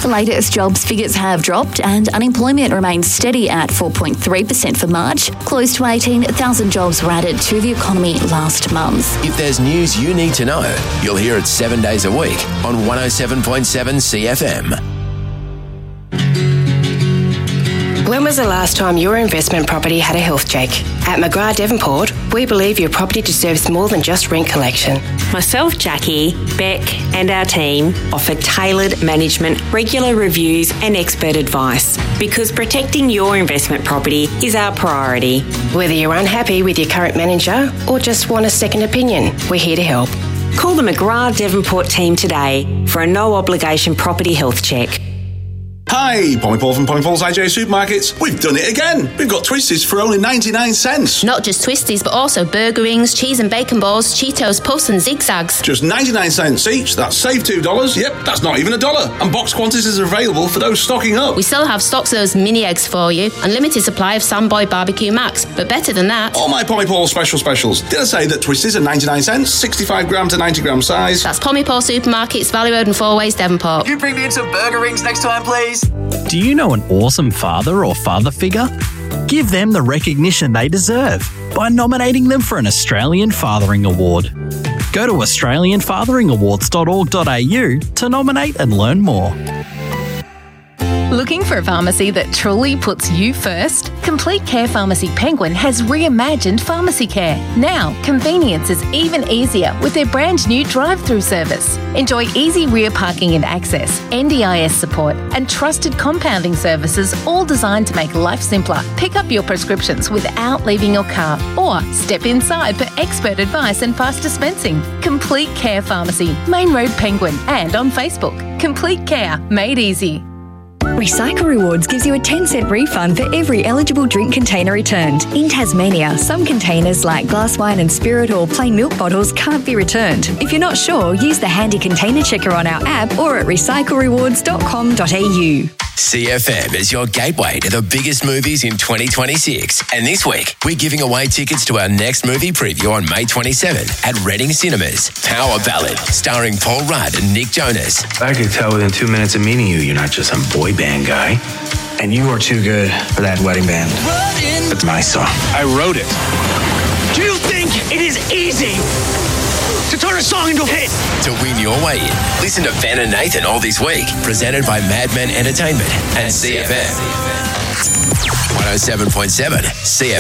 The latest jobs figures have dropped and unemployment remains steady at 4.3% for March. Close to 18,000 jobs were added to the economy last month. If there's news you need to know, you'll hear it 7 days a week on 107.7 CFM. When was the last time your investment property had a health check? At McGrath Devonport, we believe your property deserves more than just rent collection. Myself, Jackie, Beck and our team offer tailored management, regular reviews and expert advice because protecting your investment property is our priority. Whether you're unhappy with your current manager or just want a second opinion, we're here to help. Call the McGrath Devonport team today for a no-obligation property health check. Hi, Pommy Paul from Pommy Paul's IJ Supermarkets. We've done it again. We've got Twisties for only 99 cents. Not just Twisties, but also burger rings, cheese and bacon balls, Cheetos, Puffs and Zigzags. Just 99 cents each. That's save $2. Yep, that's not even $1. And box quantities are available for those stocking up. We still have stocks of those mini eggs for you. Unlimited supply of Samboy Barbecue Max. But better than that, all my Pommy Paul specials. Did I say that Twisties are 99 cents, 65 gram to 90 gram size? That's Pommy Paul Supermarkets, Valley Road and Four Ways, Devonport. You bring me in some burger rings next time, please. Do you know an awesome father or father figure? Give them the recognition they deserve by nominating them for an Australian Fathering Award. Go to australianfatheringawards.org.au to nominate and learn more. Looking for a pharmacy that truly puts you first? Complete Care Pharmacy Penguin has reimagined pharmacy care. Now, convenience is even easier with their brand new drive-through service. Enjoy easy rear parking and access, NDIS support, and trusted compounding services, all designed to make life simpler. Pick up your prescriptions without leaving your car, or step inside for expert advice and fast dispensing. Complete Care Pharmacy, Main Road Penguin, and on Facebook. Complete Care, made easy. Recycle Rewards gives you a 10-cent refund for every eligible drink container returned. In Tasmania, some containers like glass wine and spirit or plain milk bottles can't be returned. If you're not sure, use the handy container checker on our app or at recyclerewards.com.au. CFM is your gateway to the biggest movies in 2026. And this week, we're giving away tickets to our next movie preview on May 27 at Reading Cinemas. Power Ballad, starring Paul Rudd and Nick Jonas. I could tell within 2 minutes of meeting you, you're not just some boy band guy. And you are too good for that wedding band. It's my song. I wrote it. Do you think it is easy to turn a song into a hit? To win your way in, listen to Ben and Nathan all this week, presented by Madman Entertainment and CFM. 107.7 CFM.